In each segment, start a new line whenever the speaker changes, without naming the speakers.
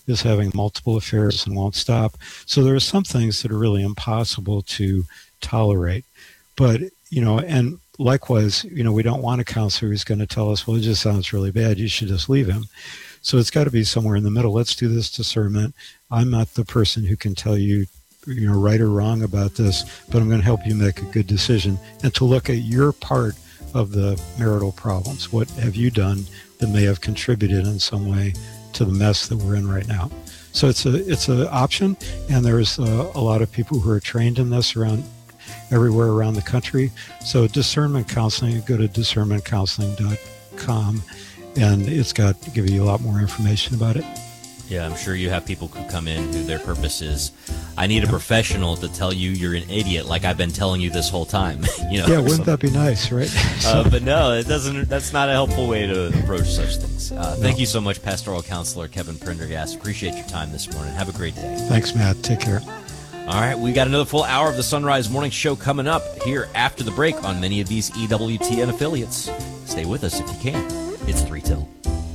is having multiple affairs and won't stop. So there are some things that are really impossible to tolerate. But, and likewise, we don't want a counselor who's going to tell us, well, it just sounds really bad, you should just leave him. So it's got to be somewhere in the middle. Let's do this discernment. I'm not the person who can tell you, right or wrong about this, but I'm going to help you make a good decision and to look at your part of the marital problems. What have you done that may have contributed in some way to the mess that we're in right now? So it's an option, and there's a lot of people who are trained in this everywhere around the country. So discernment counseling, you go to discernmentcounseling.com, and it's got to give you a lot more information about it.
Yeah, I'm sure you have people who come in who their purpose is, I need a professional to tell you you're an idiot like I've been telling you this whole time.
Yeah, wouldn't that be nice, right?
But no, it doesn't. That's not a helpful way to approach such things. Thank you so much, Pastoral Counselor Kevin Prendergast. Appreciate your time this morning. Have a great day.
Thanks, Matt. Take care.
All right, we got another full hour of the Sunrise Morning Show coming up here after the break on many of these EWTN affiliates. Stay with us if you can. It's 3 till.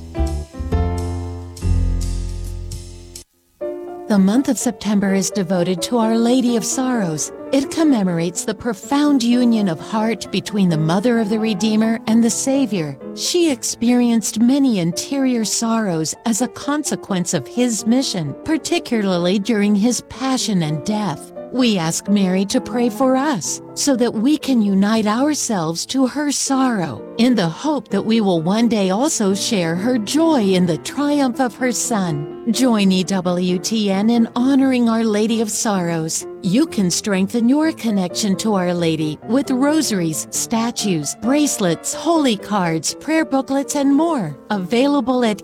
The month of September is devoted to Our Lady of Sorrows. It commemorates the profound union of heart between the Mother of the Redeemer and the Savior. She experienced many interior sorrows as a consequence of His mission, particularly during His passion and death. We ask Mary to pray for us so that we can unite ourselves to her sorrow in the hope that we will one day also share her joy in the triumph of her Son. Join EWTN in honoring Our Lady of Sorrows. You can strengthen your connection to Our Lady with rosaries, statues, bracelets, holy cards, prayer booklets, and more. Available at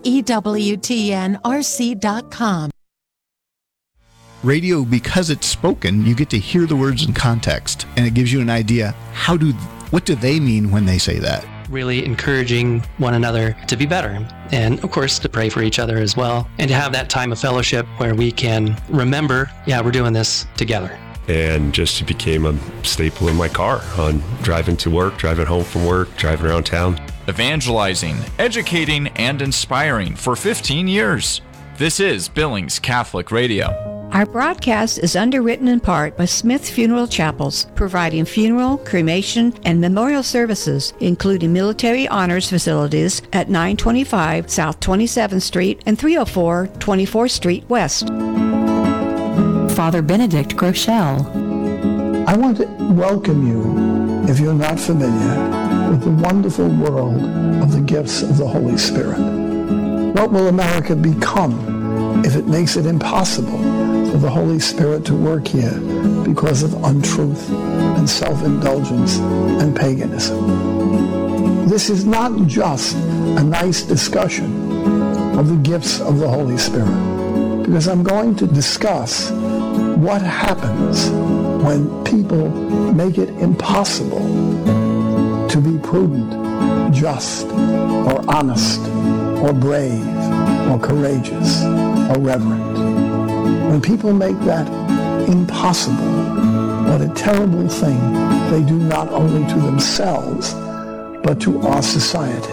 EWTNRC.com.
Radio, because it's spoken, you get to hear the words in context, and it gives you an idea, what do they mean when they say that?
Really encouraging one another to be better, and of course to pray for each other as well, and to have that time of fellowship where we can remember, we're doing this together.
And just became a staple in my car on driving to work, driving home from work, driving around town.
Evangelizing, educating, and inspiring for 15 years. This is Billings Catholic Radio.
Our broadcast is underwritten in part by Smith Funeral Chapels, providing funeral, cremation, and memorial services, including military honors facilities at 925 South 27th Street and 304 24th Street West.
Father Benedict Groeschel.
I want to welcome you, if you're not familiar, with the wonderful world of the gifts of the Holy Spirit. What will America become if it makes it impossible for the Holy Spirit to work here because of untruth and self-indulgence and paganism? This is not just a nice discussion of the gifts of the Holy Spirit, because I'm going to discuss what happens when people make it impossible to be prudent, just, or honest, or brave, or courageous, or reverent. When people make that impossible, what a terrible thing they do not only to themselves, but to our society.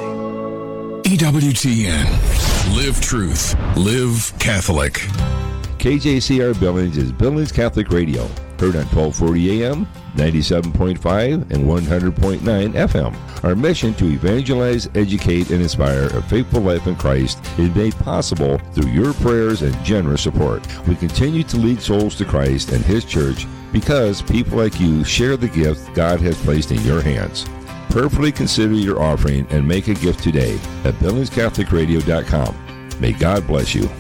EWTN. Live truth. Live Catholic.
KJCR Billings is Billings Catholic Radio. Heard on 1240 AM, 97.5, and 100.9 FM. Our mission to evangelize, educate, and inspire a faithful life in Christ is made possible through your prayers and generous support. We continue to lead souls to Christ and His church because people like you share the gift God has placed in your hands. Prayerfully consider your offering and make a gift today at BillingsCatholicRadio.com. May God bless you.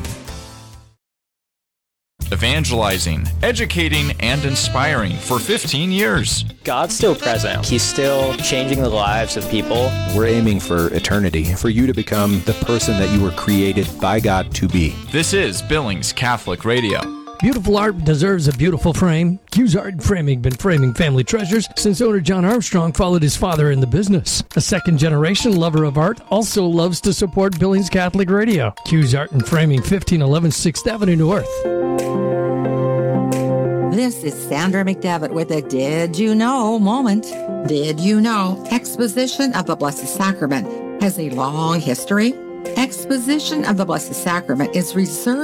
Evangelizing, educating, and inspiring for 15 years.
God's still present. He's still changing the lives of people.
We're aiming for eternity, for you to become the person that you were created by God to be.
This is Billings Catholic Radio.
Beautiful art deserves a beautiful frame. Q's Art and Framing been framing family treasures since owner John Armstrong followed his father in the business. A second-generation lover of art also loves to support Billings Catholic Radio. Q's Art and Framing, 1511 6th Avenue North.
This is Sandra McDevitt with a Did You Know moment. Did you know Exposition of the Blessed Sacrament has a long history? Exposition of the Blessed Sacrament is reserved